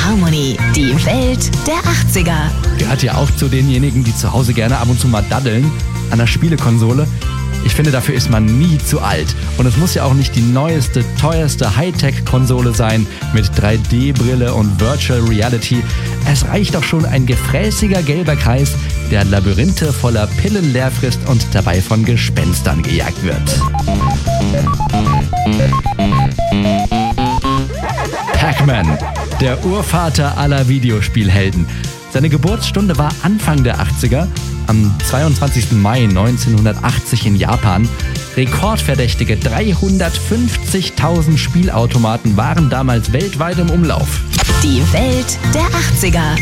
Harmony, die Welt der 80er. Gehört ja auch zu denjenigen, die zu Hause gerne ab und zu mal daddeln an der Spielekonsole. Ich finde, dafür ist man nie zu alt. Und es muss ja auch nicht die neueste, teuerste Hightech-Konsole sein mit 3D-Brille und Virtual Reality. Es reicht doch schon ein gefräßiger gelber Kreis, der Labyrinthe voller Pillen leer frisst und dabei von Gespenstern gejagt wird. Pac-Man, der Urvater aller Videospielhelden. Seine Geburtsstunde war Anfang der 80er, am 22. Mai 1980 in Japan. Rekordverdächtige 350.000 Spielautomaten waren damals weltweit im Umlauf. Die Welt der 80er.